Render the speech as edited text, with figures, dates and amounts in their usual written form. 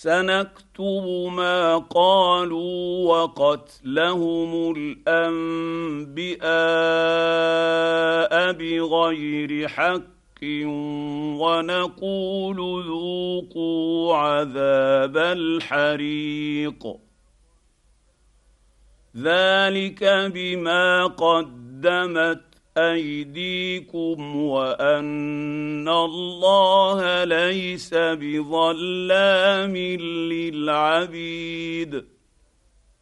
سنكتب ما قالوا وقتلهم الانبياء بغير حق ونقول ذوقوا عذاب الحريق ذلك بما قدمت ايديكم وان الله ليس بظلام للعبيد